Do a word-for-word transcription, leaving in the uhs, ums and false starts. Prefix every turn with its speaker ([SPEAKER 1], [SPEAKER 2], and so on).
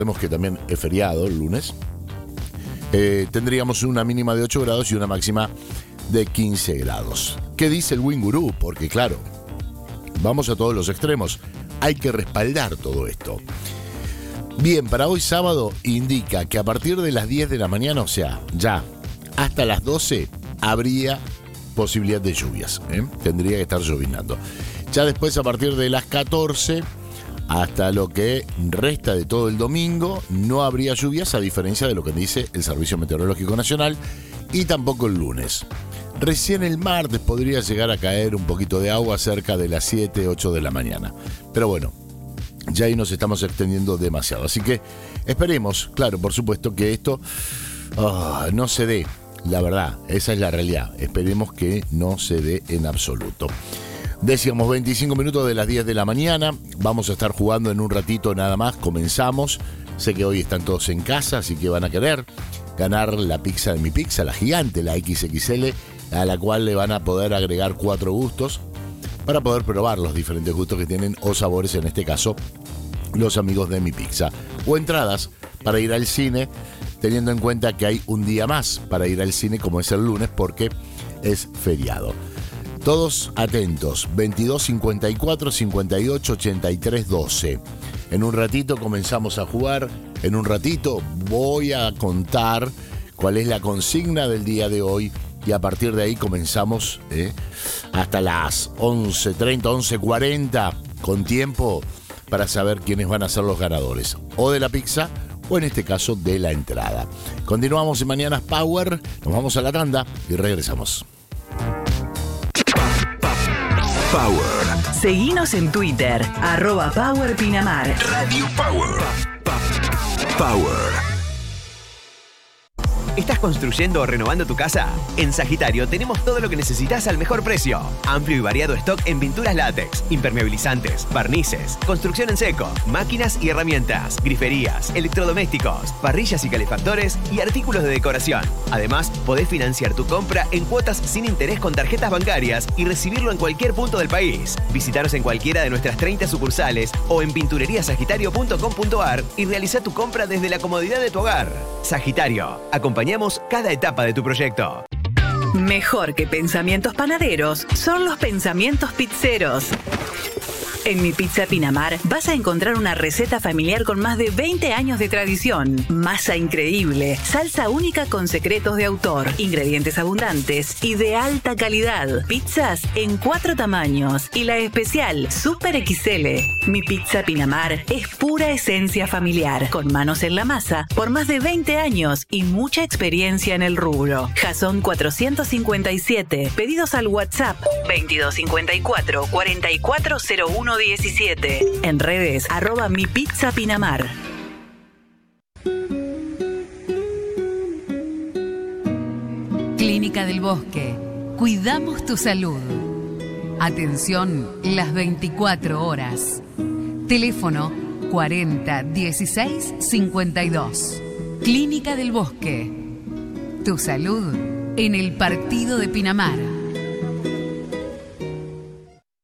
[SPEAKER 1] Sabemos que también es feriado el lunes. Eh, tendríamos una mínima de ocho grados y una máxima de quince grados. ¿Qué dice el Wingurú? Porque claro, vamos a todos los extremos. Hay que respaldar todo esto. Bien, para hoy sábado indica que a partir de las diez de la mañana, o sea, ya hasta las doce, habría posibilidad de lluvias. ¿eh? Tendría que estar llovinando. Ya después, a partir de las catorce, hasta lo que resta de todo el domingo, no habría lluvias, a diferencia de lo que dice el Servicio Meteorológico Nacional, y tampoco el lunes. Recién el martes podría llegar a caer un poquito de agua cerca de las siete, ocho de la mañana. Pero bueno, ya ahí nos estamos extendiendo demasiado. Así que esperemos, claro, por supuesto, que esto oh, no se dé. La verdad, esa es la realidad. Esperemos que no se dé en absoluto. Decíamos veinticinco minutos de las diez de la mañana. Vamos a estar jugando en un ratito nada más. Comenzamos. Sé que hoy están todos en casa, así que van a querer ganar la pizza de Mi Pizza, la gigante, la equis equis ele, a la cual le van a poder agregar cuatro gustos para poder probar los diferentes gustos que tienen o sabores, en este caso, los amigos de Mi Pizza. O entradas para ir al cine, teniendo en cuenta que hay un día más para ir al cine, como es el lunes, porque es feriado. Todos atentos, veintidós cincuenta y cuatro cincuenta y ocho ochenta y tres doce. En un ratito comenzamos a jugar, en un ratito voy a contar cuál es la consigna del día de hoy y a partir de ahí comenzamos ¿eh? hasta las once treinta, once cuarenta, con tiempo para saber quiénes van a ser los ganadores, o de la pizza o en este caso de la entrada. Continuamos en Mañanas Power, nos vamos a la tanda y regresamos.
[SPEAKER 2] Power.
[SPEAKER 3] Seguinos en Twitter, arroba Power Pinamar.
[SPEAKER 2] Radio Power. Power.
[SPEAKER 4] ¿Estás construyendo o renovando tu casa? En Sagitario tenemos todo lo que necesitas al mejor precio. Amplio y variado stock en pinturas látex, impermeabilizantes, barnices, construcción en seco, máquinas y herramientas, griferías, electrodomésticos, parrillas y calefactores y artículos de decoración. Además, podés financiar tu compra en cuotas sin interés con tarjetas bancarias y recibirlo en cualquier punto del país. Visítanos en cualquiera de nuestras treinta sucursales o en pinturería sagitario punto com punto ar y realiza tu compra desde la comodidad de tu hogar. Sagitario, acompañamos cada etapa de tu proyecto.
[SPEAKER 3] Mejor que pensamientos panaderos son los pensamientos pizzeros. En Mi Pizza Pinamar vas a encontrar una receta familiar con más de veinte años de tradición. Masa increíble, salsa única con secretos de autor, ingredientes abundantes y de alta calidad. Pizzas en cuatro tamaños y la especial Super equis ele. Mi Pizza Pinamar es pura esencia familiar, con manos en la masa por más de veinte años y mucha experiencia en el rubro. Jasón cuatrocientos cincuenta y siete. Pedidos al WhatsApp veintidós cincuenta y cuatro cuarenta y cuatro cero uno diecisiete. En redes, arroba Mi Pizza Pinamar.
[SPEAKER 5] Clínica del Bosque. Cuidamos tu salud. Atención las veinticuatro horas. Teléfono cuarenta dieciséis cincuenta y dos. Clínica del Bosque. Tu salud en el partido de Pinamar.